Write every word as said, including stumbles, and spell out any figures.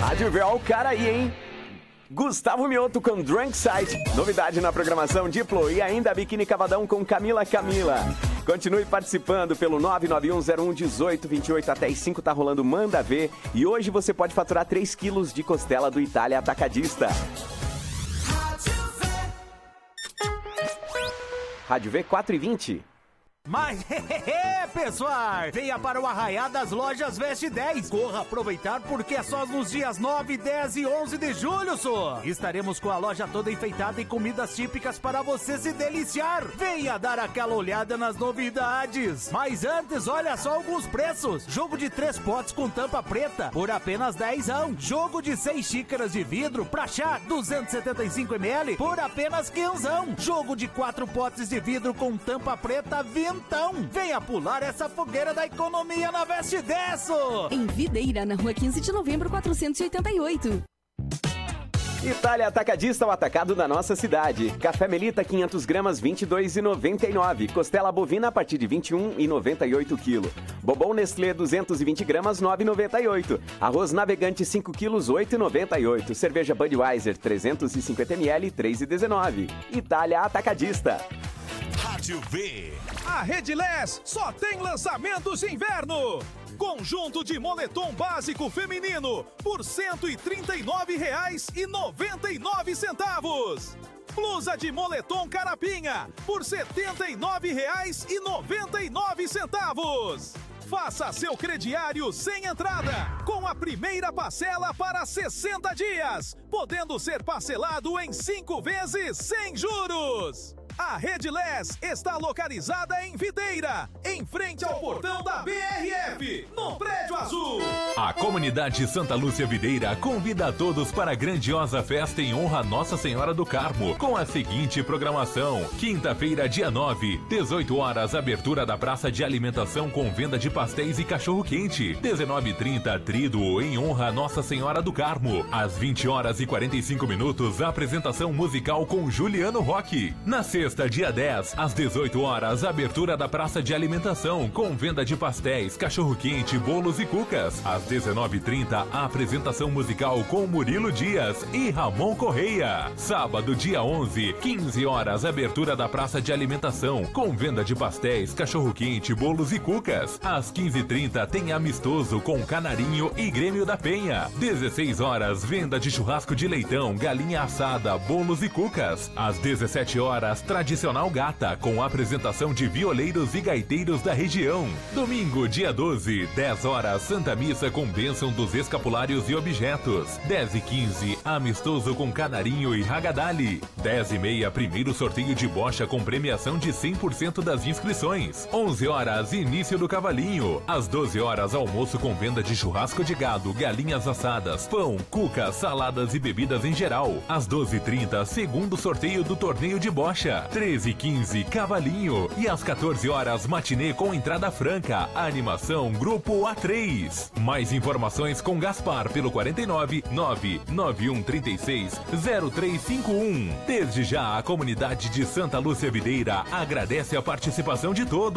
Rádio V, ó o cara aí, hein? Gustavo Mioto com Drunk Site. Novidade na programação Diplo e ainda Biquíni Cavadão com Camila Camila. Continue participando pelo nove nove um zero um um oito dois oito. Até as cinco tá rolando Manda Ver. E hoje você pode faturar três quilos de costela do Itália Atacadista. Rádio V quatro e vinte. Mas, hehehe, pessoal, venha para o Arraiá das Lojas Veste dez. Corra aproveitar porque é só nos dias nove, dez e onze de julho, só. Estaremos com a loja toda enfeitada e comidas típicas para você se deliciar. Venha dar aquela olhada nas novidades. Mas antes, olha só alguns preços. Jogo de três potes com tampa preta por apenas dezão. Jogo de seis xícaras de vidro pra chá duzentos e setenta e cinco mililitros por apenas quinzão. Jogo de quatro potes de vidro com tampa preta, vinte. Então, venha pular essa fogueira da economia na Veste dez. Em Videira, na rua quinze de novembro, quatrocentos e oitenta e oito. Itália Atacadista, o atacado da nossa cidade. Café Melita, quinhentas gramas, vinte e dois reais e noventa e nove centavos. Costela bovina a partir de vinte e um reais e noventa e oito centavos. Bobão Nestlé, duzentas e vinte gramas, nove reais e noventa e oito centavos. Arroz Navegante, cinco quilos, oito reais e noventa e oito centavos. Cerveja Budweiser, trezentos e cinquenta mililitros, três reais e dezenove centavos. Itália Atacadista. Rádio V. A Redilés só tem lançamentos de inverno. Conjunto de moletom básico feminino por cento e trinta e nove reais e noventa e nove centavos. Blusa de moletom carapinha por setenta e nove reais e noventa e nove centavos. Faça seu crediário sem entrada, com a primeira parcela para sessenta dias, podendo ser parcelado em cinco vezes sem juros. A Redilés está localizada em Videira, em frente ao portão da B R F, no Prédio Azul. A comunidade Santa Lúcia Videira convida a todos para a grandiosa festa em honra a Nossa Senhora do Carmo, com a seguinte programação: quinta-feira, dia nove, dezoito horas, abertura da praça de alimentação com venda de pastéis e cachorro-quente. dezenove e trinta, Tríduo em honra a Nossa Senhora do Carmo. Às vinte horas e quarenta e cinco minutos, apresentação musical com Juliano Roque. Na sexta, dia dez, às dezoito horas, abertura da praça de alimentação com venda de pastéis, cachorro-quente, bolos e cucas. Às dezenove e trinta, a apresentação musical com Murilo Dias e Ramon Correia. Sábado, dia onze, quinze horas, abertura da praça de alimentação com venda de pastéis, cachorro-quente, bolos e cucas. Às quinze e trinta, tem amistoso com Canarinho e Grêmio da Penha. dezesseis horas, venda de churrasco de leitão, galinha assada, bolos e cucas. Às dezessete horas, tradicional gata, com apresentação de violeiros e gaiteiros da região. Domingo, dia doze, dez horas, Santa Missa com bênção dos escapulários e objetos. dez e quinze, amistoso com Canarinho e Ragadali. dez e meia, primeiro sorteio de bocha com premiação de cem por cento das inscrições. onze horas, início do cavalinho. Às doze horas, almoço com venda de churrasco de gado, galinhas assadas, pão, cuca, saladas e bebidas em geral. Às doze e trinta, segundo sorteio do torneio de bocha. treze e quinze, Cavalinho. E às quatorze horas, matinê com entrada franca. Animação Grupo A três. Mais informações com Gaspar pelo quarenta e nove, nove nove um três seis, zero três cinco um. Desde já, a comunidade de Santa Lúcia Videira agradece a participação de todos.